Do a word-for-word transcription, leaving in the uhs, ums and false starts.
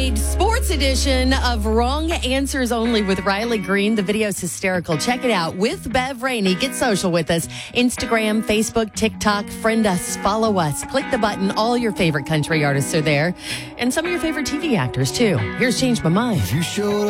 a sports edition of Wrong Answers Only with Riley Green. The video's hysterical. Check it out with Bev Rainey. Get social with us. Instagram, Facebook, TikTok. Friend us. Follow us. Click the button. All your favorite country artists are there. And some of your favorite T V actors, too. Here's Change My Mind. You showed